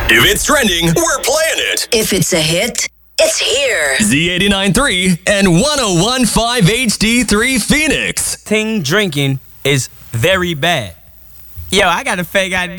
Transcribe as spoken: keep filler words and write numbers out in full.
If it's trending, we're playing it. If it's a hit, it's here. Z eighty-nine point three and one oh one point five H D three Phoenix. Ting drinking is very bad. Yo, I got a fake I D.